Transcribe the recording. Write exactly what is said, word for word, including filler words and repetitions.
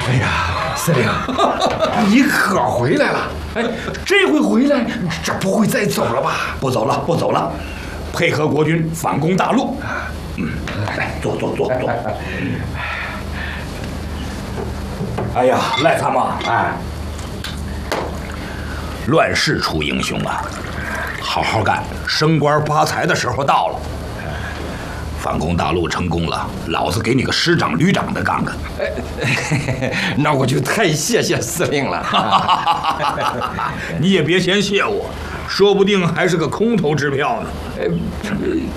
哎呀，司令，你可回来了！哎，这回回来，这不会再走了吧？ 不走了，不走了，配合国军反攻大陆。嗯，来，坐坐坐坐。哎呀，赖参谋，哎，乱世出英雄啊！好好干，升官发财的时候到了。反攻大陆成功了，老子给你个师长、旅长的干干。 那我就太谢谢司令了。 你也别嫌谢我，说不定还是个空头支票呢。